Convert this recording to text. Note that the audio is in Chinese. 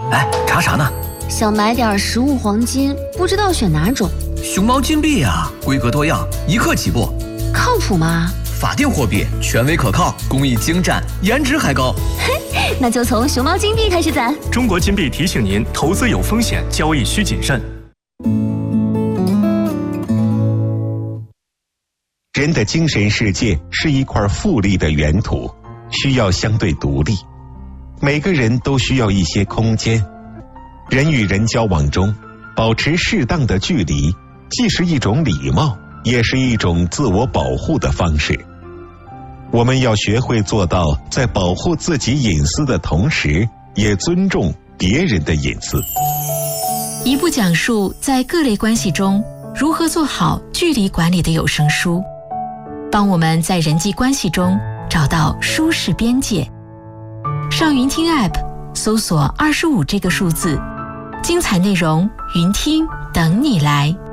哎，查啥呢？ 想买点实物黄金，不知道选哪种。 熊猫金币啊，规格多样，1克起步。 靠谱吗？ 法定货币，权威可靠，工艺精湛，颜值还高。 嘿，那就从熊猫金币开始攒。 中国金币提醒您：投资有风险，交易需谨慎。 人的精神世界是一块富丽的原土，需要相对独立。每个人都需要一些空间。人与人交往中，保持适当的距离，既是一种礼貌，也是一种自我保护的方式。我们要学会做到在保护自己隐私的同时，也尊重别人的隐私。 一部讲述在各类关系中如何做好距离管理的有声书，帮我们在人际关系中找到舒适边界。上云听 App 搜索25这个数字，精彩内容云听等你来。